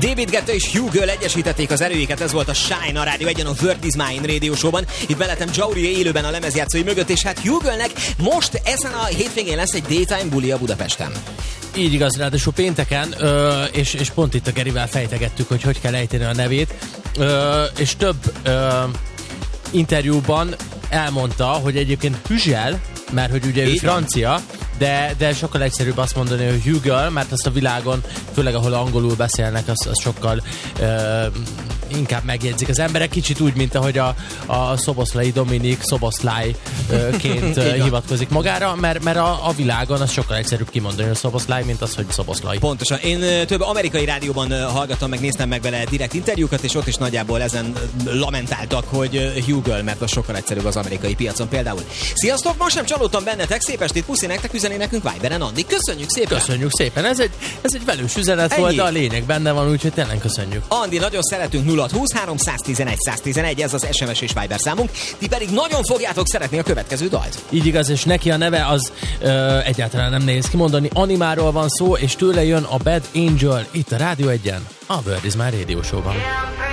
David Guetta és Hugh Girl egyesítették az erőiket, ez volt a Shine a Rádió Egyen, a Word is Mine Radio Show-ban. Itt mellettem Jaurie élőben a lemezjátszói mögött, és hát Hugh Girlnek most ezen a hétvégén lesz egy daytime bulia Budapesten. Így igaz, ráadásul pénteken, és pont itt a Gerivel fejtegettük, hogy kell ejteni a nevét, és több interjúban elmondta, hogy egyébként Hüzsel, mert hogy ugye ő francia, de sokkal egyszerűbb azt mondani, hogy Hugh Girl, mert azt a világon, főleg ahol angolul beszélnek, az sokkal inkább megjegyzik az emberek, kicsit úgy, mint ahogy a Szoboszlai Dominik Szoboszlájként hivatkozik magára, mert a világon az sokkal egyszerűbb kimondani, hogy Szoboszláj, mint az, hogy Szoboszlai. Pontosan. Én több amerikai rádióban hallgattam, meg néztem meg vele direkt interjúkat, és ott is nagyjából ezen lamentáltak, hogy Hugh Girl, mert az sokkal egyszerűbb az amerikai piacon például. Sziasztok, most nem csalódtam bennetek, szép estét, puszi nektek, üzeni nekünk Viberen, Andi. Köszönjük szépen! Köszönjük szépen, ez egy velős üzenet volt, de a lényeg benne van, úgyhogy tényleg köszönjük. Andi, nagyon szeretünk 0620 311 111, ez az SMS és Viber számunk, ti pedig nagyon fogjátok szeretni a következő dalt. Így igaz, és neki a neve az egyáltalán nem nehéz kimondani, Animáról van szó, és tőle jön a Bad Angel itt a Rádió Egyen, a Word is Mine Radio Show-ban.